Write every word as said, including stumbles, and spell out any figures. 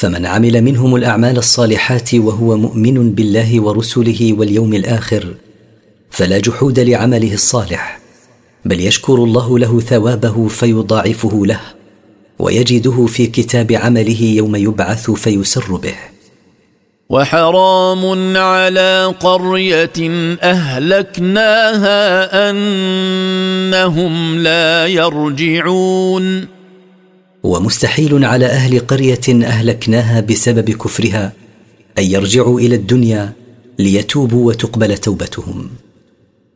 فمن عمل منهم الأعمال الصالحات وهو مؤمن بالله ورسله واليوم الآخر فلا جحود لعمله الصالح، بل يشكر الله له ثوابه فيضاعفه له ويجده في كتاب عمله يوم يبعث فيسر به. وحرام على قرية أهلكناها أنهم لا يرجعون. ومستحيل على أهل قرية أهلكناها بسبب كفرها أن يرجعوا إلى الدنيا ليتوبوا وتقبل توبتهم.